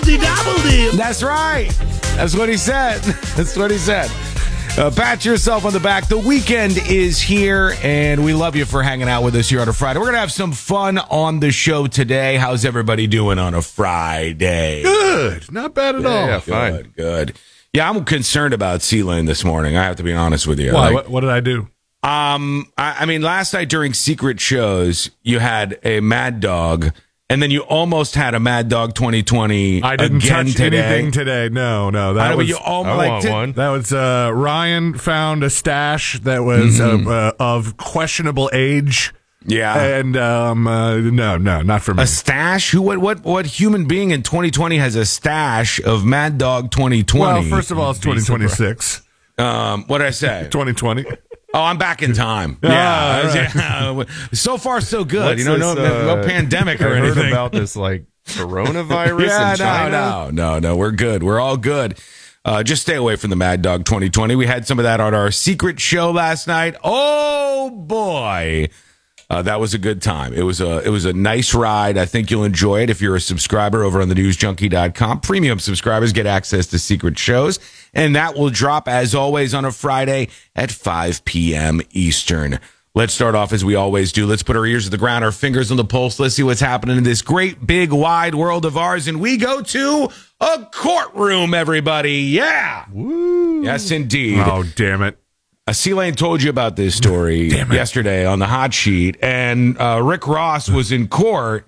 That's right. That's what he said. That's what he said. Pat yourself on the back. The weekend is here, and we love you for hanging out with us here on a Friday. We're going to have some fun on the show today. How's everybody doing on a Friday? Good. Not bad at all. Yeah, fine. Good. Yeah, I'm concerned about C-Lane this morning. I have to be honest with you. Why? What did I do? I mean, last night during Secret Shows, you had a Mad Dog, and then you almost had a Mad Dog 2020. I didn't again touch today. anything today. No. That was. One. That was Ryan found a stash that was of questionable age. Yeah, and no, not for me. A stash? What human being in 2020 has a stash of Mad Dog 2020? Well, first of all, it's 2026. What did I say? 2020. Oh, I'm back in time. Yeah, right. Yeah. So far, so good. No pandemic or anything. I heard about this coronavirus. Yeah, in China. No. We're good. We're all good. Just stay away from the Mad Dog 2020. We had some of that on our Secret Show last night. Oh boy. That was a good time. It was a nice ride. I think you'll enjoy it if you're a subscriber over on thenewsjunkie.com. Premium subscribers get access to Secret Shows, and that will drop, as always, on a Friday at 5 p.m. Eastern. Let's start off as we always do. Let's put our ears to the ground, our fingers on the pulse. Let's see what's happening in this great, big, wide world of ours, and we go to a courtroom, everybody. Yeah. Woo. Yes, indeed. Oh, damn it. C-Lane told you about this story yesterday on the hot sheet, and Rick Ross was in court,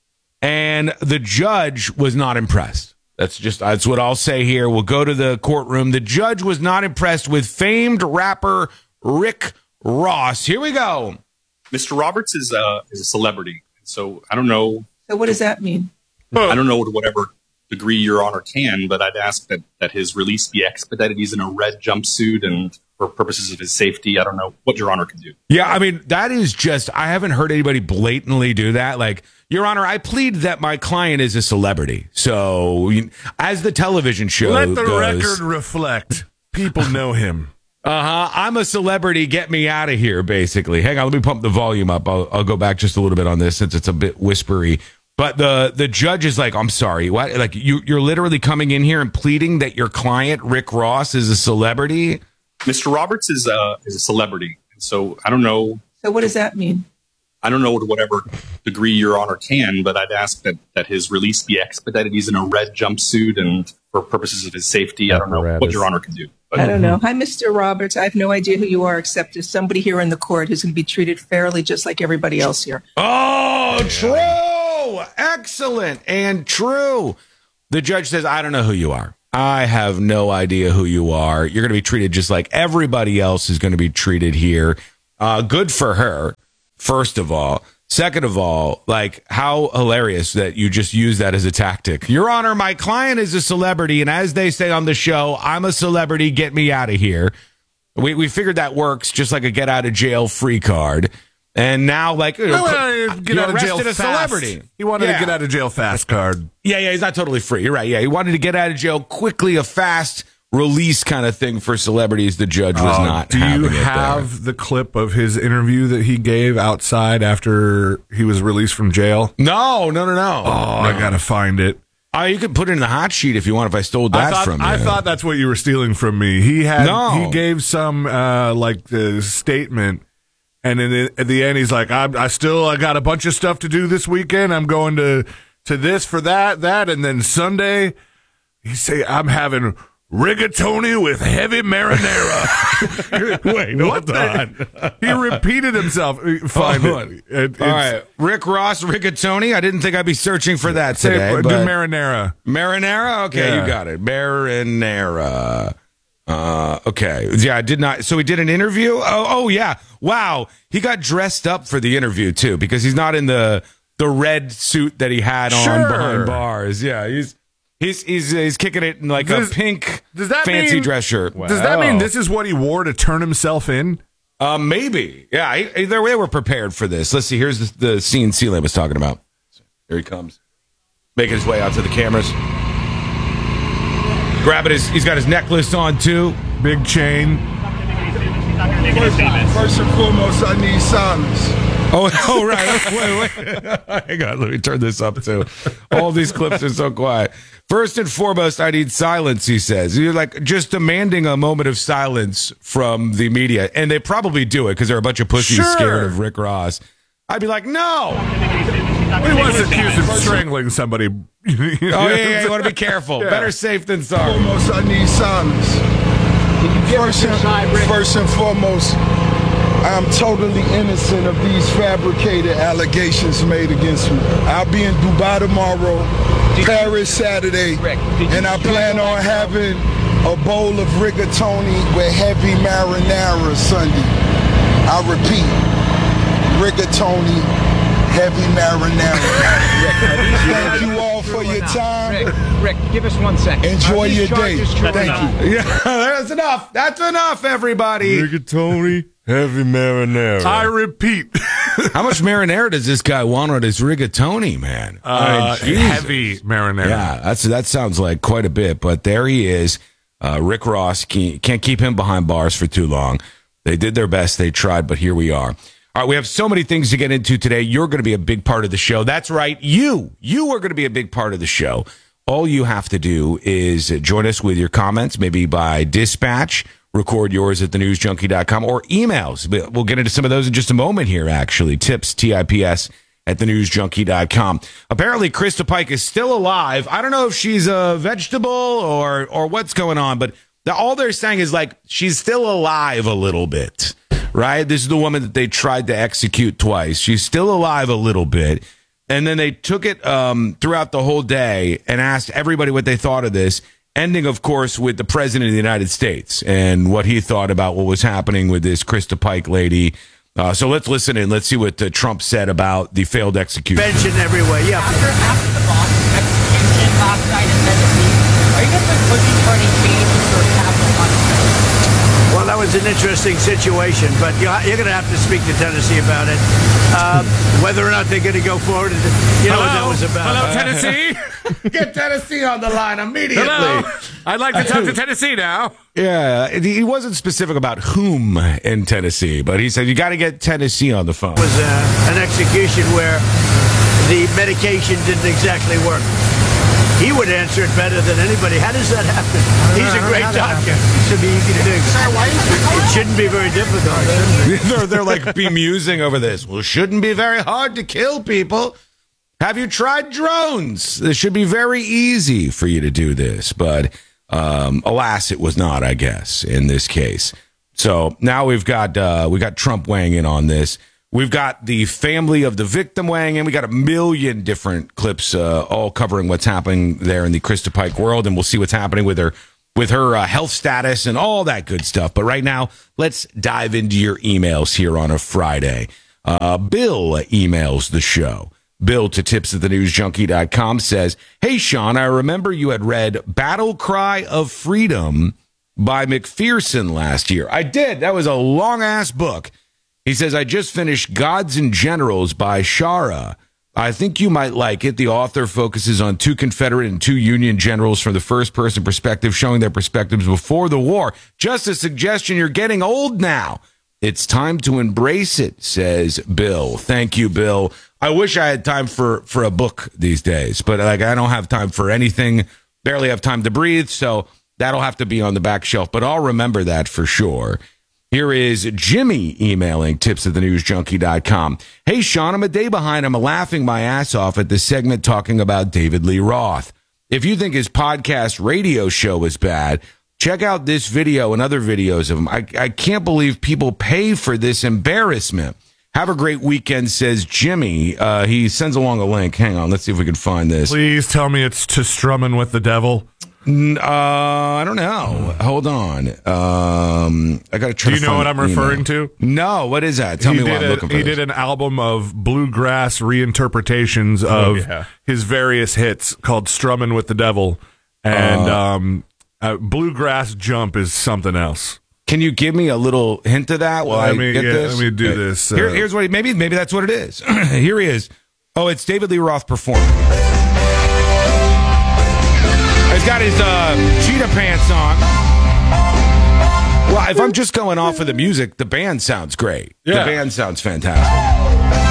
and the judge was not impressed. That's what I'll say here. We'll go to the courtroom. The judge was not impressed with famed rapper Rick Ross. Here we go. Mr. Roberts is a celebrity, so I don't know. So what does that mean? I don't know to whatever degree Your Honor can, but I'd ask that his release be expedited. He's in a red jumpsuit, and for purposes of his safety, I don't know what Your Honor can do. Yeah, I mean, that is just, I haven't heard anybody blatantly do that. Like, Your Honor, I plead that my client is a celebrity. So, as the television show Let the goes, record reflect. People know him. I'm a celebrity. Get me out of here, basically. Hang on, let me pump the volume up. I'll go back just a little bit on this since it's a bit whispery. But the judge is like, I'm sorry, what? Like, you're literally coming in here and pleading that your client, Rick Ross, is a celebrity? Mr. Roberts is a celebrity, so I don't know. So what does that mean? I don't know to whatever degree Your Honor can, but I'd ask that his release be expedited. He's in a red jumpsuit, and for purposes of his safety, I don't know what Your Honor can do. But I don't know. Hi, Mr. Roberts. I have no idea who you are, except as somebody here in the court who's going to be treated fairly, just like everybody else here. Oh, true. Excellent and true. The judge says, I don't know who you are. I have no idea who you are. You're going to be treated just like everybody else is going to be treated here. Good for her, first of all. Second of all, like, how hilarious that you just use that as a tactic. Your Honor, my client is a celebrity, and as they say on the show, I'm a celebrity, get me out of here. We figured that works, just like a get out of jail free card. And now, like, get out of jail a fast. Celebrity. He wanted to get out of jail fast card. Yeah, he's not totally free. You're right. Yeah, he wanted to get out of jail quickly, a fast release kind of thing for celebrities. The judge was not. Do you having it have the clip of his interview that he gave outside after he was released from jail? No. I gotta find it. You could put it in the hot sheet if you want. If I stole that from you, I thought that's what you were stealing from me. He gave some statement. And then at the end, he's like, I got a bunch of stuff to do this weekend. I'm going to this for that. And then Sunday, he say, I'm having rigatoni with heavy marinara. Wait, hold on. He repeated himself. Find it. All right. Rick Ross, rigatoni. I didn't think I'd be searching for that today. Do marinara. Marinara? Okay, Yeah. You got it. Marinara. Okay. Yeah, I did not. So he did an interview? Oh, yeah. Wow. He got dressed up for the interview, too, because he's not in the red suit that he had on behind bars. Yeah, he's kicking it in like a pink fancy dress shirt. Wow. Does that mean this is what he wore to turn himself in? Maybe. Yeah, they were prepared for this. Let's see. Here's the scene C-Lane was talking about. Here he comes. Making his way out to the cameras. Grabbing he's got his necklace on too. Big chain. First and foremost, I need silence. Oh, right. Wait. Hang on. Let me turn this up, too. All these clips are so quiet. First and foremost, I need silence, he says. You're like just demanding a moment of silence from the media. And they probably do it because they're a bunch of pussies scared of Rick Ross. I'd be like, no. He was accused of strangling somebody. Yeah, you want to be careful. Yeah. Better safe than sorry. Foremost, I need silence. First and foremost, I'm totally innocent of these fabricated allegations made against me. I'll be in Dubai tomorrow, Paris Saturday, and I plan on having a bowl of rigatoni with heavy marinara Sunday. I repeat, rigatoni, heavy marinara. Thank you all for your time. Rick, give us 1 second. Enjoy your day. Thank you. Yeah, that's enough. That's enough, everybody. Rigatoni, heavy marinara. I repeat. How much marinara does this guy want on his rigatoni, man? Heavy marinara. Yeah, that sounds like quite a bit. But there he is. Rick Ross, can't keep him behind bars for too long. They did their best. They tried, but here we are. All right, we have so many things to get into today. You're going to be a big part of the show. That's right. You are going to be a big part of the show. All you have to do is join us with your comments, maybe by dispatch, record yours at thenewsjunkie.com, or emails. We'll get into some of those in just a moment here, actually. Tips, TIPS, at thenewsjunkie.com. Apparently, Krista Pike is still alive. I don't know if she's a vegetable or what's going on, but all they're saying is, like, she's still alive a little bit. Right? This is the woman that they tried to execute twice. She's still alive a little bit. And then they took it throughout the whole day and asked everybody what they thought of this, ending, of course, with the President of the United States and what he thought about what was happening with this Krista Pike lady. So let's listen in. Let's see what Trump said about the failed execution. Benching everywhere, yeah. After the boss execution last night in Tennessee, are you guys looking for any changes or capital punishment? Well, that was an interesting situation, but you're going to have to speak to Tennessee about it. Whether or not they're going to go forward, you know what that was about. Hello, Tennessee. Get Tennessee on the line immediately. Hello. I'd like to talk to Tennessee now. Yeah, he wasn't specific about whom in Tennessee, but he said you got to get Tennessee on the phone. It was an execution where the medication didn't exactly work. He would answer it better than anybody. How does that happen? He's a great doctor. It should be easy to do. It shouldn't be very difficult. They're like bemusing over this. Well, it shouldn't be very hard to kill people. Have you tried drones? This should be very easy for you to do this. But alas, it was not, I guess, in this case. So now we got Trump weighing in on this. We've got the family of the victim weighing in. We got a million different clips all covering what's happening there in the Krista Pike world, and we'll see what's happening with her health status and all that good stuff. But right now, let's dive into your emails here on a Friday. Bill emails the show. Bill to tips@thenewsjunkie.com says, "Hey, Sean, I remember you had read Battle Cry of Freedom by McPherson last year." I did. That was a long-ass book. He says, "I just finished Gods and Generals by Shara. I think you might like it. The author focuses on 2 Confederate and 2 Union generals from the first-person perspective, showing their perspectives before the war. Just a suggestion, you're getting old now. It's time to embrace it," says Bill. Thank you, Bill. I wish I had time for a book these days, but I don't have time for anything, barely have time to breathe, so that'll have to be on the back shelf, but I'll remember that for sure. Here is Jimmy emailing tips@thenewsjunkie.com. "Hey, Sean, I'm a day behind. I'm laughing my ass off at the segment talking about David Lee Roth. If you think his podcast radio show is bad, check out this video and other videos of him. I can't believe people pay for this embarrassment. Have a great weekend," says Jimmy. He sends along a link. Hang on. Let's see if we can find this. Please tell me it's To Strumming with the Devil. I don't know. Hold on. I got to try. Do you know what I'm referring to? No. What is that? Tell me what I'm looking for. He did an album of bluegrass reinterpretations of his various hits called Strummin' with the Devil. And Bluegrass Jump is something else. Can you give me a little hint of that while I get this? Let me do this. Here's what maybe that's what it is. Here he is. Oh, it's David Lee Roth performing. He's got his cheetah pants on. Well, if I'm just going off of the music, the band sounds great. Yeah. The band sounds fantastic.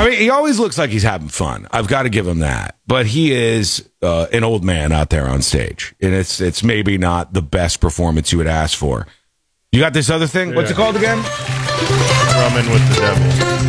I mean, he always looks like he's having fun. I've got to give him that. But he is an old man out there on stage, and it's maybe not the best performance you would ask for. You got this other thing? What's it called again? Drumming with the Devil.